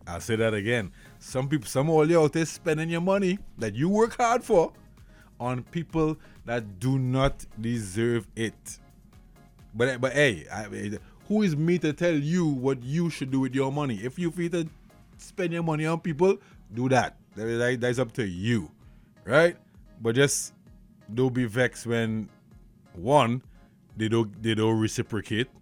I'll say that again. Some all you out there spending your money that you work hard for on people that do not deserve it. But hey, who is me to tell you what you should do with your money? If you feel to spend your money on people, do that. That's up to you, right? But just don't be vexed when one they don't reciprocate,